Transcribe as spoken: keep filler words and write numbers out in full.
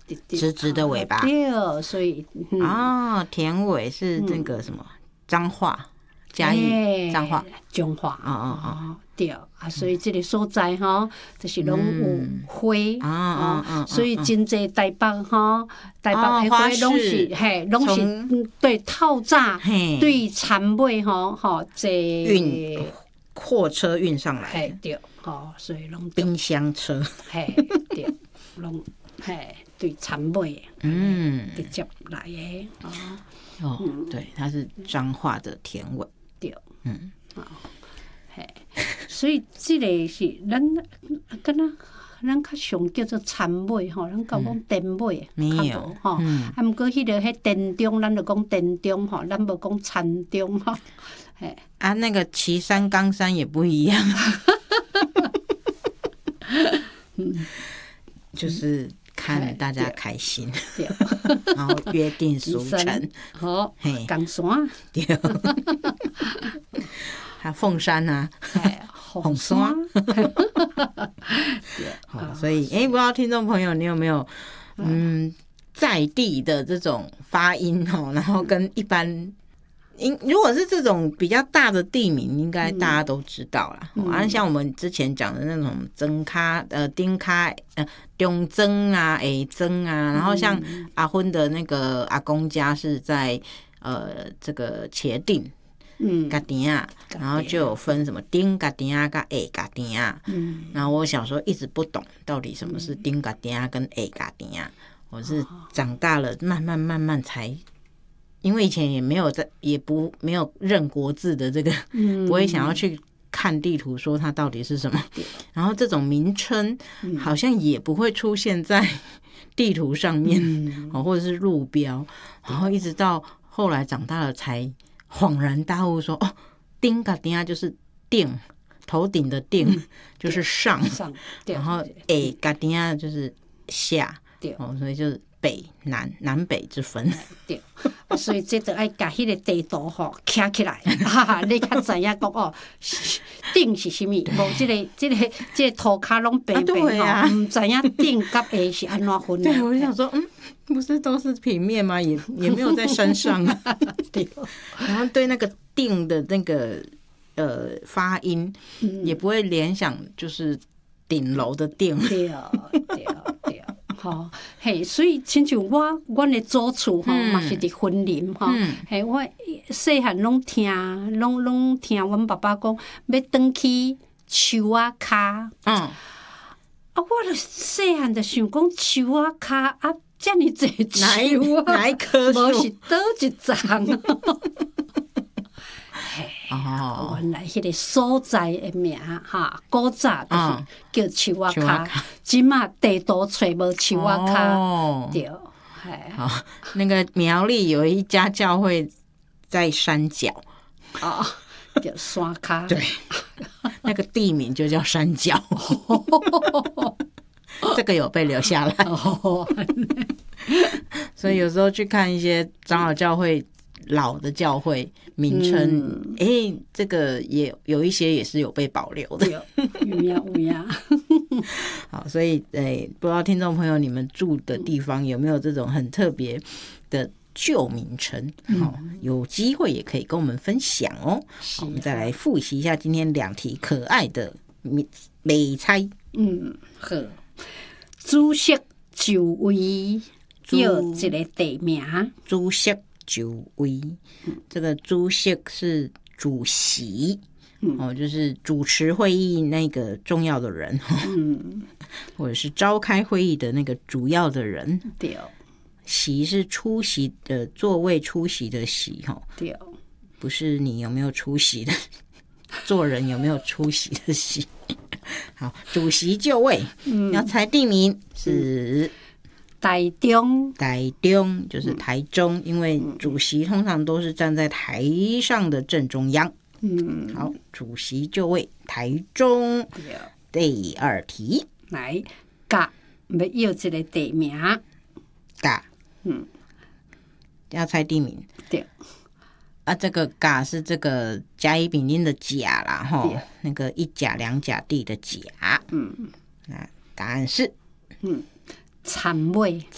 直直的尾巴。 对，所以、 嗯、哦，田尾是那个什么彰化、嘉义、彰化、 彰化。 哦哦哦， 对啊，所以这个所在吼，就是拢有花啊、嗯，所以真济台北吼，台北的花拢是嘿，拢是对透早对田尾吼吼这运货车运上来， 嘿对，吼，所以拢冰箱车， 嘿对，拢嘿对田尾嗯直接来的哦。 哦，对，它是彰化的田尾， 对，嗯。所以这个是咱敢若咱较常叫做田尾吼，咱讲讲田尾没有吼，啊，毋过迄个迄田中，咱就讲田中吼，咱无讲田中吼。 啊，那个旗山、冈山也不一样，就是看大家开心，然后约定俗成。 好，冈山对，还有凤山啊。红山，好，所以哎、欸，不知道听众朋友你有没有嗯在地的这种发音哦，然后跟一般，因如果是这种比较大的地名，应该大家都知道啦。嗯、啊，像我们之前讲的那种曾咖、呃丁咖、呃中曾啊、A曾啊，然后像阿芬的那个阿公家是在呃这个茄定。嗯，嘎丁啊，然后就有分什么丁嘎丁啊跟 A 嘎丁啊，嗯，然后我小时候一直不懂到底什么是丁嘎丁啊跟 A 嘎丁啊，我是长大了慢慢慢慢才，因为以前也没有在也不没有认国字的这个，嗯，不会想要去看地图说它到底是什么，然后这种名称好像也不会出现在地图上面，嗯，或者是路标，然后一直到后来长大了才恍然大悟说，哦，丁嘎丁啊就是顶，头顶的顶，嗯，就是上，上然后 A 嘎丁啊就是下，哦，所以就是北南南北之分。 对，所以这就要把迄个地图吼徛起来，哈哈，你较知影讲哦，顶是啥物？无这个这个这个涂骹拢白白吼，唔知影顶甲下是安怎分？ 对，我就想说，嗯。不是都是平面吗？也也没有在山上啊。对，然后对那个“定”的那个呃发音，嗯，也不会联想就是顶楼的“顶”。 对对对，吼，嘿，所以亲像我，阮的祖厝吼，嘛是伫婚林吼，嘿，我细汉拢听，拢拢听阮爸爸讲，要转去树仔骹。嗯，啊，我著细汉就想讲树仔骹啊。这么多树啊， 哪一棵树？ 无是倒一丛。哦，原来迄个所在的名哈，古早就是叫树仔骹，即马地图找无树仔骹，对， 好，那个苗栗有一家教会在山脚， 哦，叫山骹， 对，那个地名就叫山脚。这个有被留下来，所以有时候去看一些长老教会老的教会名称，哎、嗯欸，这个也有一些也是有被保留的。 有呀有呀。 好，所以哎、欸，不知道听众朋友你们住的地方有没有这种很特别的旧名称？好、嗯，有机会也可以跟我们分享哦。好，我们再来复习一下今天两题可爱的美猜。 嗯，好。主席就位叫一个地名， 主席就位，这个主席是主席，嗯、哦，就是主持会议那个重要的人，嗯、或者是召开会议的那个主要的人。 对， 席是出席的座位，出席的席，哈， 对， 不是你有没有出席的，做人有没有出席的席。好，主席就位，嗯、要猜地名是台中， 台中就是台中，嗯、因为主席通常都是站在台上的正中央。嗯，好，主席就位，台中。第二题， 来，甲要要一个地名， 甲，嗯，要猜地名， 对。 啊，这个甲是这个甲乙丙丁的甲啦，吼，那个一甲两甲地的甲，嗯，那答案是， 嗯，田尾，